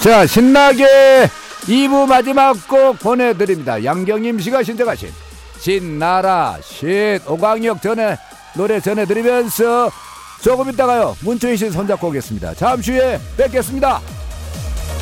자, 신나게 2부 마지막 곡 보내드립니다. 양경임 씨가 신청하신 신나라 쉿 오광역 전에 노래 전해드리면서 조금 있다가요 문초희 씨 손잡고 오겠습니다. 잠시 후에 뵙겠습니다.